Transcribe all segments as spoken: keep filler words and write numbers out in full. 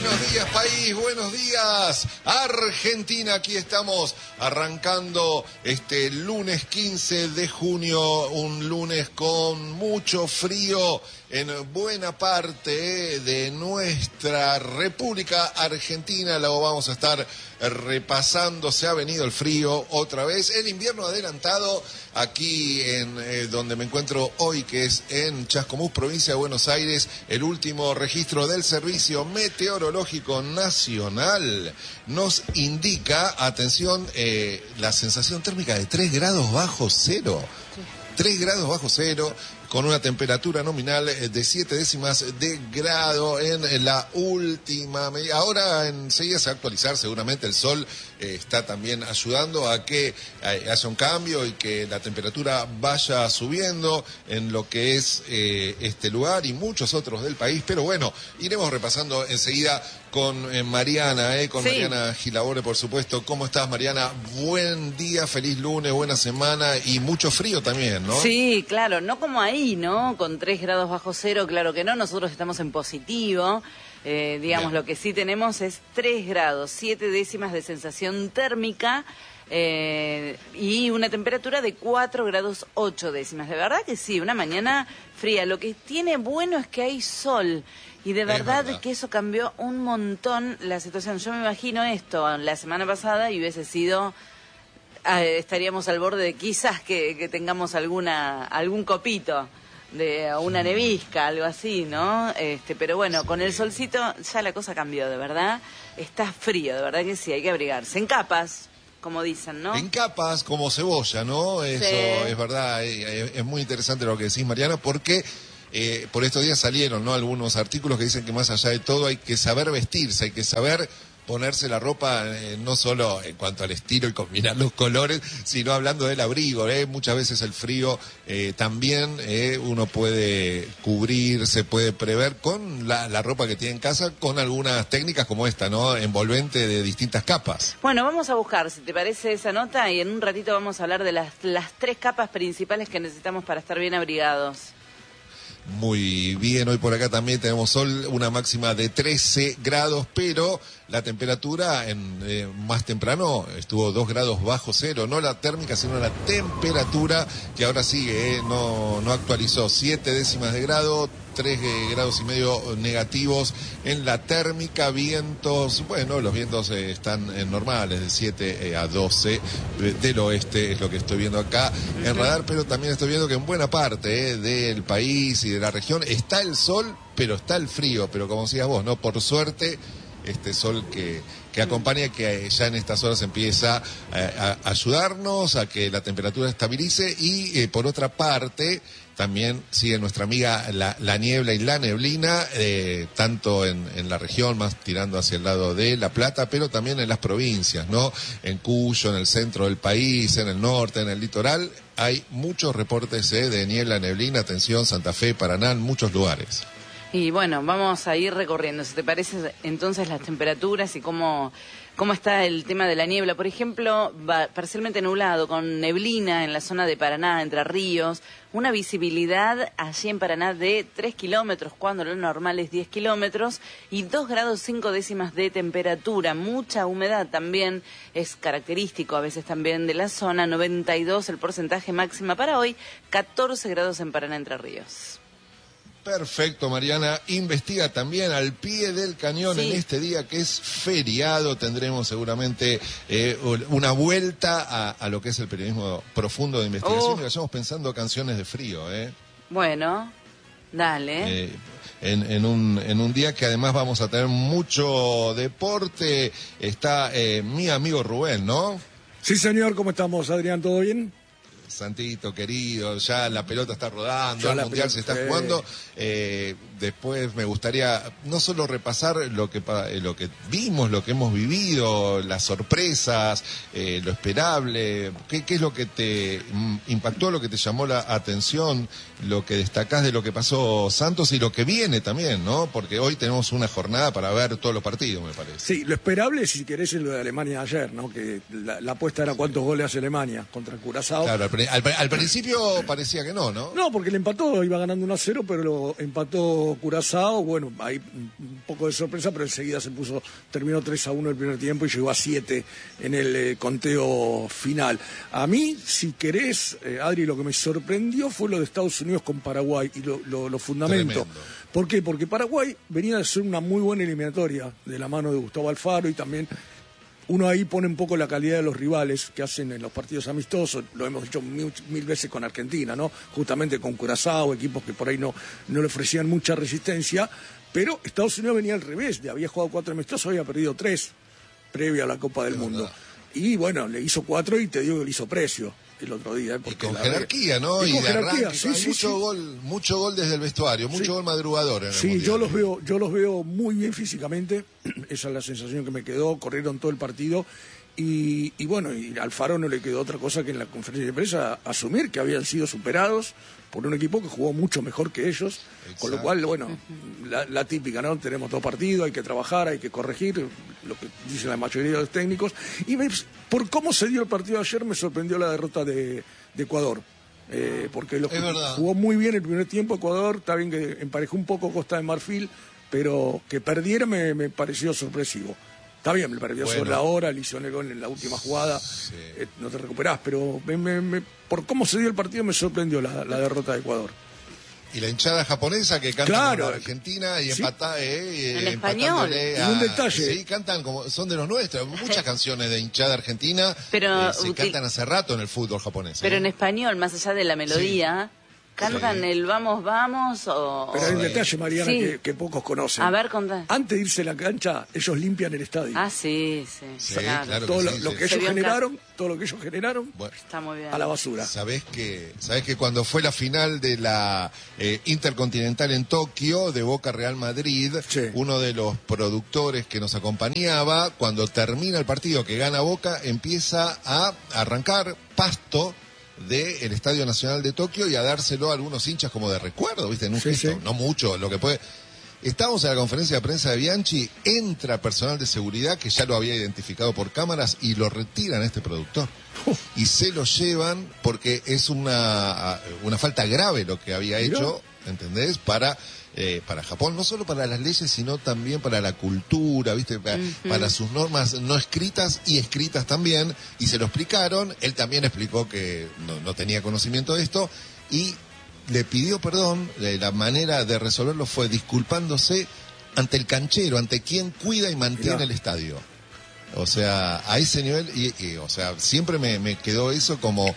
Buenos días, país, buenos días, Argentina. Aquí estamos arrancando este lunes quince de junio, un lunes con mucho frío en buena parte de nuestra República Argentina. Lo vamos a estar repasando. Se ha venido el frío otra vez, el invierno adelantado aquí en eh, donde me encuentro hoy, que es en Chascomús, provincia de Buenos Aires. El último registro del Servicio Meteorológico Nacional nos indica, atención, eh, la sensación térmica de tres grados bajo cero. tres grados bajo cero, con una temperatura nominal de siete décimas de grado en la última medida. Ahora enseguida se va a actualizar, seguramente el sol eh, está también ayudando a que eh, haya un cambio y que la temperatura vaya subiendo en lo que es eh, este lugar y muchos otros del país. Pero bueno, iremos repasando enseguida con eh, Mariana, eh, con sí. Mariana Gilabore, por supuesto. ¿Cómo estás, Mariana? Buen día, feliz lunes, buena semana y mucho frío también, ¿no? Sí, claro, no como ahí, ¿no? Con tres grados bajo cero, claro que no, nosotros estamos en positivo. Eh, digamos, Bien. Lo que sí tenemos es tres grados, siete décimas de sensación térmica eh, y una temperatura de cuatro grados ocho décimas. De verdad que sí, una mañana fría. Lo que tiene bueno es que hay sol. Y de verdad, verdad que eso cambió un montón la situación. Yo me imagino esto la semana pasada y hubiese sido, eh, estaríamos al borde de quizás que, que tengamos alguna algún copito de una nevisca, algo así, ¿no? Este, pero bueno, con el solcito ya la cosa cambió, de verdad. Está frío, de verdad que sí, hay que abrigarse. En capas, como dicen, ¿no? En capas, como cebolla, ¿no? Eso sí. Es verdad, es, es muy interesante lo que decís, Mariana, porque Eh, por estos días salieron, ¿no?, algunos artículos que dicen que más allá de todo hay que saber vestirse, hay que saber ponerse la ropa, eh, no solo en cuanto al estilo y combinar los colores, sino hablando del abrigo, ¿eh? Muchas veces el frío eh, también eh, uno puede cubrirse, puede prever con la, la ropa que tiene en casa, con algunas técnicas como esta, ¿no?, envolvente de distintas capas. Bueno, vamos a buscar, si te parece, esa nota y en un ratito vamos a hablar de las, las tres capas principales que necesitamos para estar bien abrigados. Muy bien, hoy por acá también tenemos sol, una máxima de trece grados, pero la temperatura en eh, más temprano estuvo dos grados bajo cero, no la térmica, sino la temperatura, que ahora sigue, eh, no, no actualizó, siete décimas de grado, tres grados y medio negativos en la térmica, vientos, bueno, los vientos eh, están eh, normales, de siete eh, a doce eh, del oeste, es lo que estoy viendo acá uh-huh. en radar, pero también estoy viendo que en buena parte eh, del país y de la región está el sol, pero está el frío, pero como decías vos, ¿no? Por suerte, este sol que, que acompaña, que ya en estas horas empieza a, a ayudarnos a que la temperatura estabilice y eh, por otra parte también sigue nuestra amiga la, la niebla y la neblina, eh, tanto en, en la región, más tirando hacia el lado de La Plata, pero también en las provincias, ¿no? En Cuyo, en el centro del país, en el norte, en el litoral, hay muchos reportes eh, de niebla, neblina, atención, Santa Fe, Paraná, en muchos lugares. Y bueno, vamos a ir recorriendo, si te parece, entonces las temperaturas y cómo, cómo está el tema de la niebla. Por ejemplo, va parcialmente nublado, con neblina en la zona de Paraná, Entre Ríos, una visibilidad allí en Paraná de tres kilómetros, cuando lo normal es diez kilómetros, y dos grados cinco décimas de temperatura. Mucha humedad también es característico a veces también de la zona, noventa y dos el porcentaje máxima para hoy, catorce grados en Paraná, Entre Ríos. Perfecto, Mariana. Investiga también al pie del cañón sí. En este día que es feriado. Tendremos seguramente eh, una vuelta a, a lo que es el periodismo profundo de investigación. Oh. Y vayamos pensando canciones de frío, ¿eh? Bueno, dale. Eh, en, en, un, en un día que además vamos a tener mucho deporte. Está eh, mi amigo Rubén, ¿no? Sí, señor. ¿Cómo estamos, Adrián? ¿Todo bien? Santito, querido, ya la pelota está rodando, ya el Mundial pelota, se está eh. jugando. Eh, después me gustaría no solo repasar lo que lo que vimos, lo que hemos vivido, las sorpresas, eh, lo esperable. ¿Qué, ¿Qué es lo que te impactó, lo que te llamó la atención, lo que destacás de lo que pasó Santos y lo que viene también, ¿no? Porque hoy tenemos una jornada para ver todos los partidos, me parece. Sí, lo esperable, si querés, es lo de Alemania de ayer, ¿no? Que la, la apuesta era cuántos goles hace Alemania contra Curazao. Claro, al pri- al, al principio parecía que no, ¿no? No, porque le empató, iba ganando uno a cero, pero lo empató Curazao. Bueno, hay un poco de sorpresa, pero enseguida se puso, terminó tres a uno el primer tiempo y llegó a siete en el eh, conteo final. A mí, si querés, eh, Adri, lo que me sorprendió fue lo de Estados Unidos con Paraguay y lo, lo, lo fundamento. Tremendo. ¿Por qué? Porque Paraguay venía de ser una muy buena eliminatoria de la mano de Gustavo Alfaro y también uno ahí pone un poco la calidad de los rivales que hacen en los partidos amistosos, lo hemos hecho mil, mil veces con Argentina, ¿no? Justamente con Curazao, equipos que por ahí no, no le ofrecían mucha resistencia, pero Estados Unidos venía al revés, había jugado cuatro amistosos, había perdido tres previo a la Copa del Es Mundo. verdad. Y bueno, le hizo cuatro y te digo que le hizo precio el otro día. ¿eh? Y Porque con la jerarquía, verdad- ¿no? Y Y, con de jerarquía, arranque. sí, Hay sí, mucho sí. gol, mucho gol desde el vestuario, mucho Sí. gol madrugador en el Sí, Mundial. yo los veo, yo los veo muy bien físicamente. Esa es la sensación que me quedó. Corrieron todo el partido y, y bueno, y a Alfaro no le quedó otra cosa que en la conferencia de prensa asumir que habían sido superados por un equipo que jugó mucho mejor que ellos. Con lo Exacto. cual, bueno, la, la típica, ¿no? Tenemos dos partidos, hay que trabajar, hay que corregir, lo que dicen la mayoría de los técnicos. Y me- por cómo se dio el partido ayer me sorprendió la derrota de, de Ecuador. Eh, porque lo, Es verdad. jugó muy bien el primer tiempo Ecuador, está bien que emparejó un poco Costa de Marfil, pero que perdiera me, me pareció sorpresivo. Está bien, me perdió Bueno. sobre la hora, le hizo el gol en la última jugada, Sí. eh, no te recuperás, pero me- me- me- por cómo se dio el partido me sorprendió la, la derrota de Ecuador. Y la hinchada japonesa que canta Claro. con la Argentina y Sí. empata, eh, En eh, español. empatándole Y un detalle. Sí, cantan como son de los nuestros. Muchas canciones de hinchada argentina Pero eh, se util- cantan hace rato en el fútbol japonés. Pero ¿eh? en español, más allá de la melodía, ¿cantan Sí. el vamos, vamos o...? Pero hay un sí. detalle, Mariana, Sí. que, que pocos conocen. A ver, contá. Antes de irse a la cancha, ellos limpian el estadio. Ah, sí, sí. Sí, claro. claro. todo que lo, sí, lo sí. que Se ellos vio en generaron, todo lo que ellos generaron, Bueno, Está muy bien. a la basura. Sabés que, sabés que cuando fue la final de la eh, Intercontinental en Tokio, de Boca Real Madrid, Sí. uno de los productores que nos acompañaba, cuando termina el partido que gana Boca, empieza a arrancar pasto del Estadio Nacional de Tokio y a dárselo a algunos hinchas como de recuerdo, ¿viste? En un Sí, gesto, sí. no mucho, lo que puede... Estamos en la conferencia de prensa de Bianchi, entra personal de seguridad que ya lo había identificado por cámaras y lo retiran a este productor. Y se lo llevan porque es una, una falta grave lo que había Mirá. hecho, ¿entendés? Para, eh, para Japón, no solo para las leyes, sino también para la cultura, ¿viste? Para, Ujú. para sus normas no escritas y escritas también. Y se lo explicaron, él también explicó que no, no tenía conocimiento de esto y le pidió perdón. eh, La manera de resolverlo fue disculpándose ante el canchero, ante quien cuida y mantiene Mirá. el estadio. O sea, a ese nivel, y, y, o sea, siempre me, me quedó eso como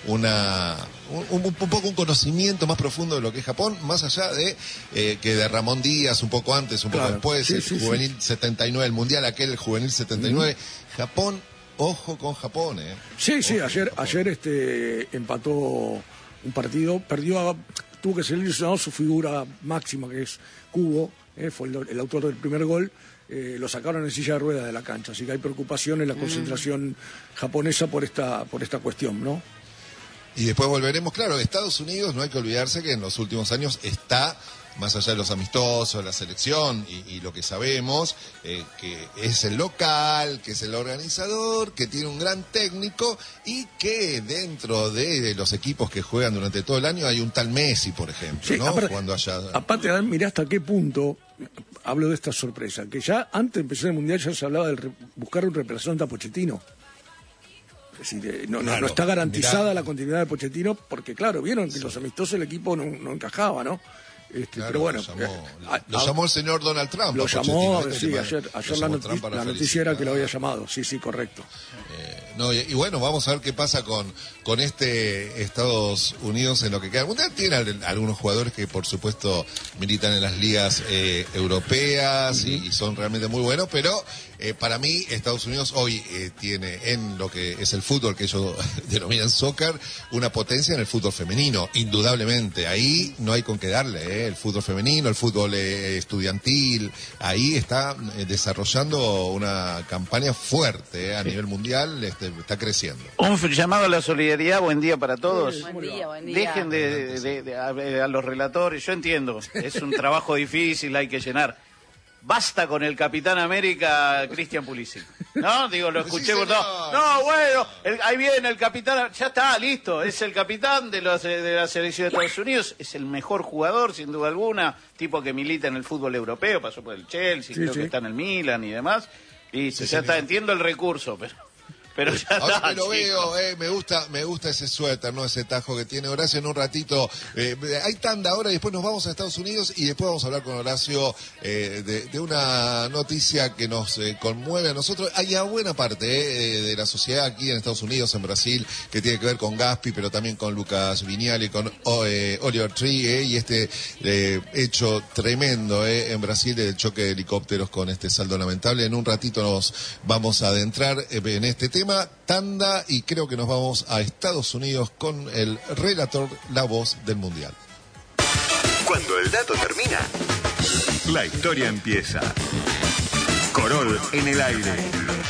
una un, un- un poco un conocimiento más profundo de lo que es Japón, más allá de eh, que de Ramón Díaz, un poco antes, un poco Claro, después, sí, el sí, sí. juvenil setenta y nueve, el mundial aquel juvenil setenta y nueve. Japón, ojo con Japón, ¿eh? Sí, sí, Ojo con ayer, Japón. ayer este empató un partido, perdió, a- tuvo que ser lesionado su figura máxima, que es Kubo, eh, fue el, el autor del primer gol, eh, lo sacaron en silla de ruedas de la cancha, así que hay preocupación en la concentración japonesa por esta, por esta cuestión, ¿no? Y después volveremos, claro, Estados Unidos, no hay que olvidarse que en los últimos años está, más allá de los amistosos, la selección y, y lo que sabemos, eh, que es el local, que es el organizador, que tiene un gran técnico y que dentro de los equipos que juegan durante todo el año hay un tal Messi, por ejemplo, Sí, ¿no? aparte- Jugando allá. Aparte, Adán, mirá hasta qué punto, hablo de esta sorpresa, que ya antes de empezar el Mundial ya se hablaba de buscar un reemplazante a Pochettino. Es decir, eh, no, no- Claro, no está garantizada mirá. la continuidad de Pochettino porque, claro, vieron que los amistosos el equipo no, no encajaba, ¿no? Este, Claro, pero bueno, lo llamó, eh, a- lo a- llamó el señor Donald Trump. lo a llamó, Pochettino, ¿viste? sí, Le- ayer, lo ayer la, llamó noti- Trump para la noticia era que lo había felicitar. llamado, sí, sí, correcto. Eh, no, y, y bueno, vamos a ver qué pasa con, con este Estados Unidos en lo que queda. El Mundial tiene al- algunos jugadores que, por supuesto, militan en las ligas eh, europeas y, y son realmente muy buenos, pero eh, para mí Estados Unidos hoy eh, tiene en lo que es el fútbol, que ellos denominan soccer, una potencia en el fútbol femenino, indudablemente. Ahí no hay con qué darle, eh, el fútbol femenino, el fútbol eh, estudiantil, ahí está eh, desarrollando una campaña fuerte eh, a nivel mundial, este, está creciendo. Un llamado a la solidaridad, buen día para todos. Buen día, buen día. Dejen de, de- de- a, a los relatores, yo entiendo, es un trabajo difícil, hay que llenar. Basta con el Capitán América, Cristian Pulisic. No, digo, lo Sí, escuché. señor, no, no, bueno, el- ahí viene el capitán, ya está, listo. Es el capitán de, los, de la selección de Estados Unidos, es el mejor jugador, sin duda alguna, tipo que milita en el fútbol europeo, pasó por el Chelsea, Sí, creo sí. que está en el Milan y demás. Y Sí, ya está, señor. entiendo el recurso, pero, pero ya Ahora está. que lo chico. veo, eh, me gusta, me gusta ese suéter, ¿no? Ese tajo que tiene Horacio. En un ratito, eh, hay tanda ahora y después nos vamos a Estados Unidos y después vamos a hablar con Horacio eh, de, de una noticia que nos eh, conmueve a nosotros. Hay a buena parte eh, de la sociedad aquí en Estados Unidos, en Brasil, que tiene que ver con Gaspi, pero también con Lucas Viñali, con oh, eh, Oliver Tree, eh, y este eh, hecho tremendo eh, en Brasil del choque de helicópteros con este saldo lamentable. En un ratito nos vamos a adentrar eh, en este tema. Tanda, y creo que nos vamos a Estados Unidos con el relator, la voz del Mundial. Cuando el dato termina, la historia empieza. Corol en el aire.